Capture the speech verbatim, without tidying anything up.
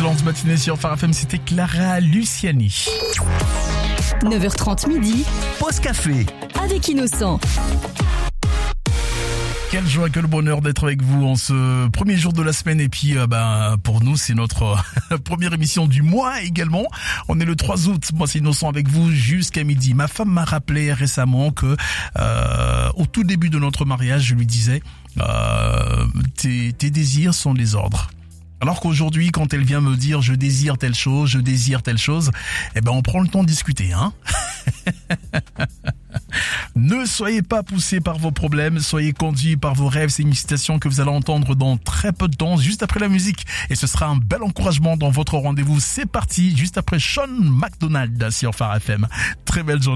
excellente matinée sur Phare F M, c'était Clara Luciani. neuf heures trente midi, Pause café. avec Innocent. Quelle joie, quel bonheur d'être avec vous en ce premier jour de la semaine. Et puis, euh, ben, pour nous, c'est notre première émission du mois également. On est le trois août. Moi, c'est Innocent avec vous jusqu'à midi. Ma femme m'a rappelé récemment que, euh, au tout début de notre mariage, je lui disais, euh, tes, tes désirs sont des ordres. Alors qu'aujourd'hui, quand elle vient me dire je désire telle chose, je désire telle chose, eh ben, on prend le temps de discuter, hein. Ne soyez pas poussés par vos problèmes, soyez conduits par vos rêves. C'est une citation que vous allez entendre dans très peu de temps, juste après la musique. Et ce sera un bel encouragement dans votre rendez-vous. C'est parti, juste après Sean McDonald sur Phare F M. Très belle journée.